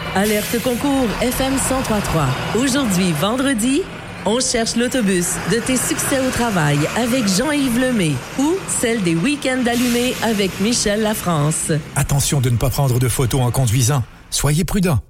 Alerte concours FM 103.3. Aujourd'hui, vendredi, on cherche l'autobus de tes succès au travail avec Jean-Yves Lemay ou celle des week-ends allumés avec Michel Lafrance. Attention de ne pas prendre de photos en conduisant. Soyez prudents.